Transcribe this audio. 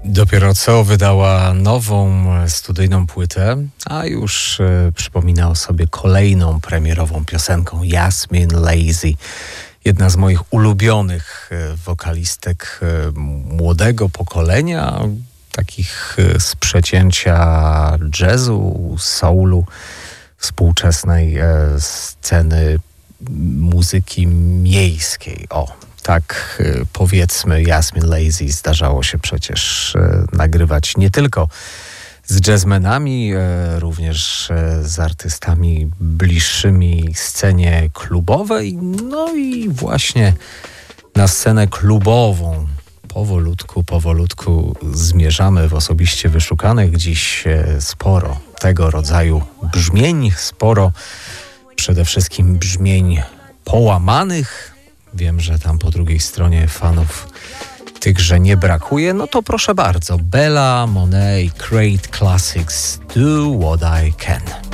Dopiero co wydała nową studyjną płytę, a już przypomina o sobie kolejną premierową piosenką, Jasmine Lazy. Jedna z moich ulubionych wokalistek młodego pokolenia, takich z przecięcia jazzu, soulu, współczesnej sceny muzyki miejskiej. Tak powiedzmy, Jasmine Lazy zdarzało się przecież nagrywać nie tylko z jazzmenami, również z artystami bliższymi scenie klubowej. No i właśnie na scenę klubową powolutku zmierzamy w osobiście wyszukanych dziś sporo tego rodzaju brzmień, sporo przede wszystkim brzmień połamanych. Wiem, że tam po drugiej stronie fanów tychże nie brakuje. No to proszę bardzo, Bella Monet, Great Classics, Do What I Can.